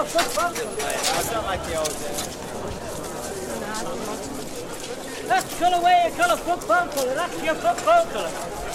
football colour. I don't like the old That's colour where you colour football colour. That's your football colour.